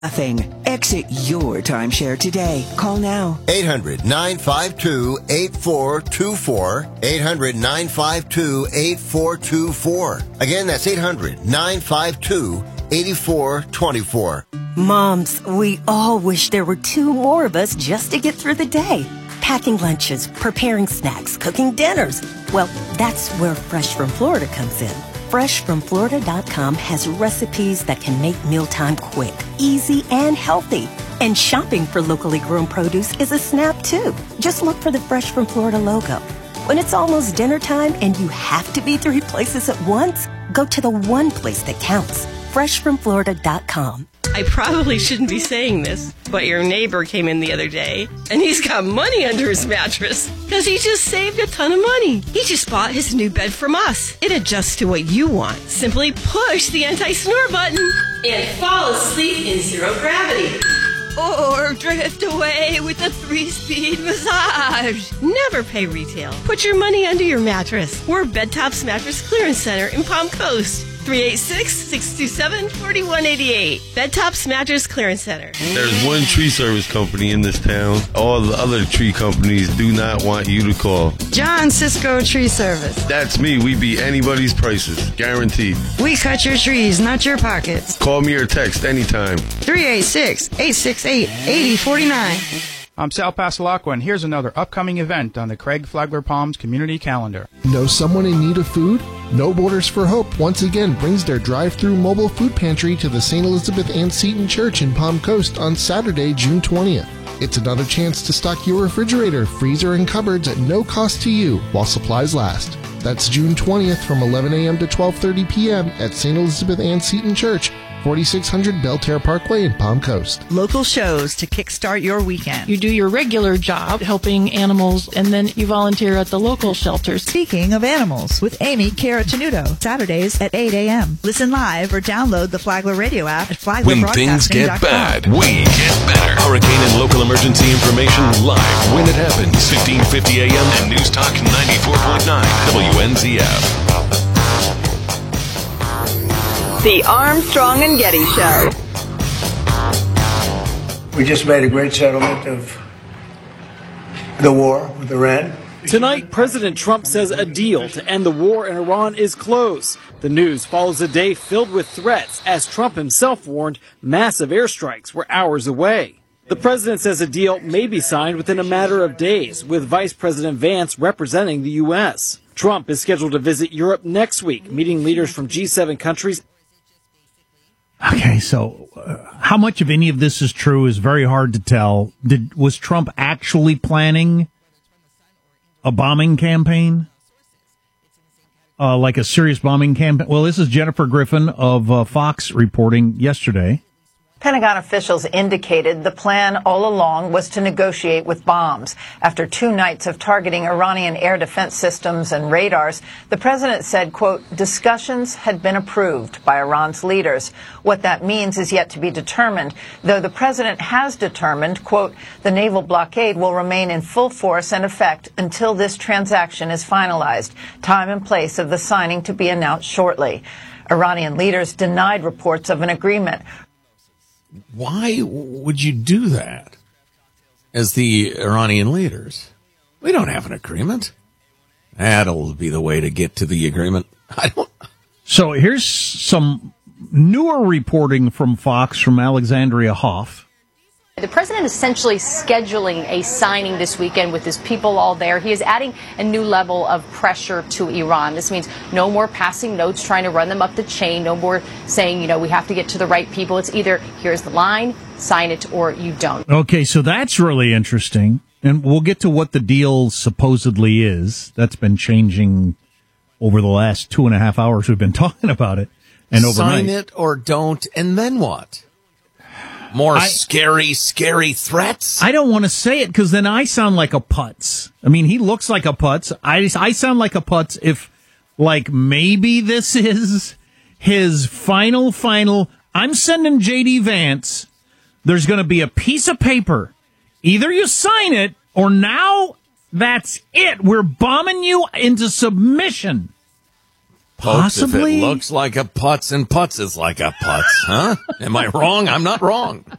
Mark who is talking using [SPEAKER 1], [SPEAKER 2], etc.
[SPEAKER 1] Nothing. Exit your timeshare today. Call now.
[SPEAKER 2] 800-952-8424. 800-952-8424. Again, that's 800-952-8424.
[SPEAKER 3] Moms, we all wish there were two more of us just to get through the day. Packing lunches, preparing snacks, cooking dinners. Well, that's where Fresh from Florida comes in. FreshFromFlorida.com has recipes that can make mealtime quick, easy, and healthy. And shopping for locally grown produce is a snap, too. Just look for the Fresh from Florida logo. When it's almost dinner time and you have to be 3 places at once, go to the one place that counts. FreshFromFlorida.com.
[SPEAKER 4] I probably shouldn't be saying this, but your neighbor came in the other day, and he's got money under his mattress because he just saved a ton of money. He just bought his new bed from us. It adjusts to what you want. Simply push the anti-snore button and fall asleep in zero gravity. Or drift away with a 3-speed massage. Never pay retail. Put your money under your mattress. We're Bedtops Mattress Clearance Center in Palm Coast. 386-627-4188. Bedtops Mattress Clearance Center.
[SPEAKER 5] There's one tree service company in this town. All the other tree companies do not want you to call.
[SPEAKER 6] John Cisco Tree Service.
[SPEAKER 5] That's me. We beat anybody's prices. Guaranteed.
[SPEAKER 6] We cut your trees, not your pockets.
[SPEAKER 5] Call me or text anytime.
[SPEAKER 6] 386-868-8049.
[SPEAKER 7] I'm Sal Pasalacqua, and here's another upcoming event on the Craig Flagler Palms community calendar.
[SPEAKER 8] Know someone in need of food? No Borders for Hope once again brings their drive-through mobile food pantry to the St. Elizabeth Ann Seton Church in Palm Coast on Saturday, June 20th. It's another chance to stock your refrigerator, freezer, and cupboards at no cost to you while supplies last. That's June 20th from 11 a.m. to 12:30 p.m. at St. Elizabeth Ann Seton Church, 4600 Belterre Parkway in Palm Coast.
[SPEAKER 9] Local shows to kickstart your weekend.
[SPEAKER 10] You do your regular job helping animals, and then you volunteer at the local shelters.
[SPEAKER 9] Speaking of animals, with Amy Caratanudo, Saturdays at 8 a.m. Listen live or download the Flagler Radio app at flaglerbroadcasting.com.
[SPEAKER 11] When things get bad, we get better. Hurricane and local emergency information live when it happens. 1550 a.m. and News Talk 94.9 WNZF.
[SPEAKER 12] The Armstrong and Getty Show.
[SPEAKER 13] We just made a great settlement of the war with Iran.
[SPEAKER 14] Tonight, President Trump says a deal to end the war in Iran is close. The news follows a day filled with threats, as Trump himself warned massive airstrikes were hours away. The president says a deal may be signed within a matter of days, with Vice President Vance representing the U.S. Trump is scheduled to visit Europe next week, meeting leaders from G7 countries.
[SPEAKER 15] Okay, so how much of any of this is true is very hard to tell. Was Trump actually planning a bombing campaign? Like a serious bombing campaign? Well, this is Jennifer Griffin of Fox reporting yesterday.
[SPEAKER 16] Pentagon officials indicated the plan all along was to negotiate with bombs. After 2 nights of targeting Iranian air defense systems and radars, the president said, quote, discussions had been approved by Iran's leaders. What that means is yet to be determined, though the president has determined, quote, the naval blockade will remain in full force and effect until this transaction is finalized. Time and place of the signing to be announced shortly. Iranian leaders denied reports of an agreement.
[SPEAKER 17] Why would you do that as the Iranian leaders? We don't have an agreement. That'll be the way to get to the agreement.
[SPEAKER 15] So here's some newer reporting from Fox from Alexandria Hoff.
[SPEAKER 18] The president is essentially scheduling a signing this weekend with his people all there. He is adding a new level of pressure to Iran. This means no more passing notes, trying to run them up the chain, no more saying, we have to get to the right people. It's either here's the line, sign it, or you don't.
[SPEAKER 15] Okay, so that's really interesting. And we'll get to what the deal supposedly is. That's been changing over the last 2.5 hours we've been talking about it. And overnight.
[SPEAKER 17] Sign it or don't, and then what? More scary threats?
[SPEAKER 15] I don't want to say it because then I sound like a putz. I mean, he looks like a putz. I sound like a putz if, maybe this is his final. I'm sending J.D. Vance. There's going to be a piece of paper. Either you sign it or now that's it. We're bombing you into submission. Possibly.
[SPEAKER 17] If it looks like a putz and putz is like a putz, huh? Am I wrong? I'm not wrong.